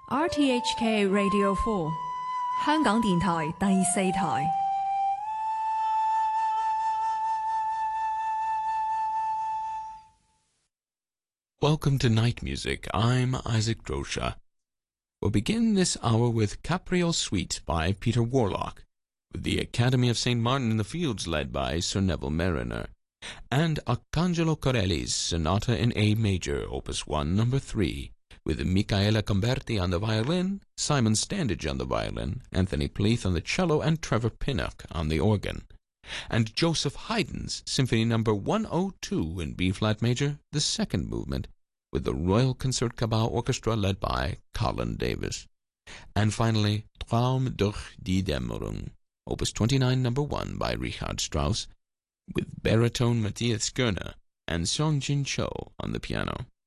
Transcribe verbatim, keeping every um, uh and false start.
R T H K Radio four 香港電台第四台。 Welcome to Night Music. I'm Isaac Drosha. We'll begin this hour with Capriole Suite by Peter Warlock, with the Academy of Saint Martin in the Fields led by Sir Neville Mariner, and Arcangelo Corelli's Sonata in A Major, Opus one, Number three, with Michaela Comberti on the violin, Simon Standage on the violin, Anthony Pleath on the cello, and Trevor Pinnock on the organ, and Joseph Haydn's Symphony Number one oh two in B-flat major, the second movement, with the Royal Concertgebouw Orchestra led by Colin Davis. And finally, Traum durch die Dämmerung, Opus twenty-nine, Number one by Richard Strauss, with baritone Matthias Goerne and Song Jin Cho on the piano.